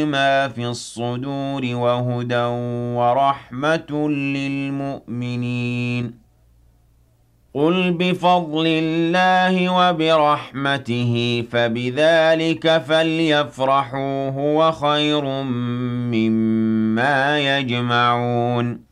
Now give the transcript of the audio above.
ما في الصدور وهدى ورحمة للمؤمنين. قل بفضل الله وبرحمته فبذلك فليفرحوا هو خير مما يجمعون.